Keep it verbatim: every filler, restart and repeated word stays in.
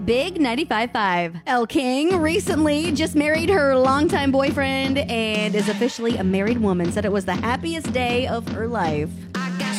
Big ninety-five point five. Elle King recently just married her longtime boyfriend and is officially a married woman. Said it was the happiest day of her life.